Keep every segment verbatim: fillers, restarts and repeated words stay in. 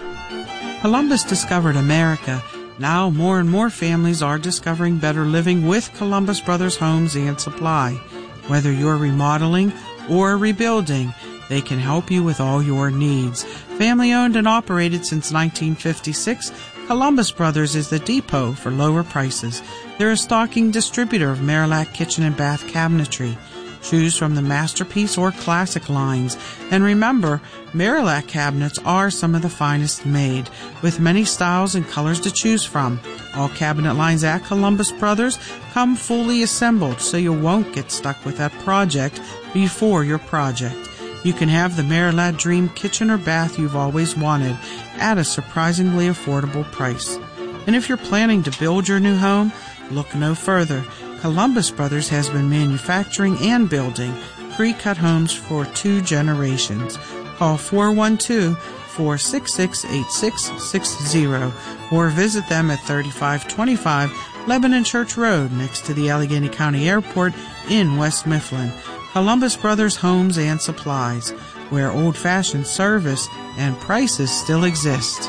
Columbus discovered America. Now more and more families are discovering better living with Columbus Brothers Homes and Supply. Whether you're remodeling or rebuilding, they can help you with all your needs. Family owned and operated since nineteen fifty-six, Columbus Brothers is the depot for lower prices. They're a stocking distributor of Marillac kitchen and bath cabinetry. Choose from the Masterpiece or Classic lines. And remember, Marillac cabinets are some of the finest made, with many styles and colors to choose from. All cabinet lines at Columbus Brothers come fully assembled, so you won't get stuck with that project before your project. You can have the Marillac Dream kitchen or bath you've always wanted at a surprisingly affordable price. And if you're planning to build your new home, look no further. Columbus Brothers has been manufacturing and building pre-cut homes for two generations. Call four one two, four six six, eight six six zero or visit them at thirty-five twenty-five Lebanon Church Road next to the Allegheny County Airport in West Mifflin. Columbus Brothers Homes and Supplies, where old-fashioned service and prices still exist.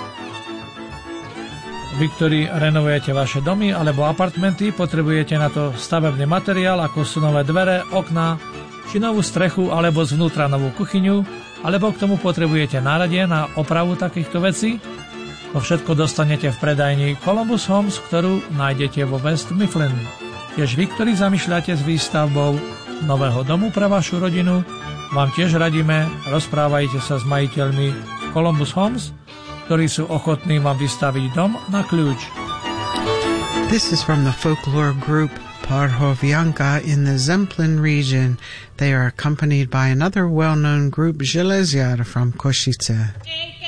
Vy, ktorí renovujete vaše domy alebo apartmenty, potrebujete na to stavebný materiál, ako sú nové dvere, okná, či novú strechu alebo zvnútra novú kuchyňu, alebo k tomu potrebujete náradie na opravu takýchto vecí. To všetko dostanete v predajni Columbus Homes, ktorú nájdete vo West Mifflin. Tiež vy, ktorí zamýšľate s výstavbou nového domu pre vašu rodinu, vám tiež radíme, rozprávajte sa s majiteľmi Columbus Homes, ktorí sú ochotní vám vystaviť dom na kľúč. This is from the folklore group Parhovianka in the Zemplin region. They are accompanied by another well-known group, Železiar from Košice.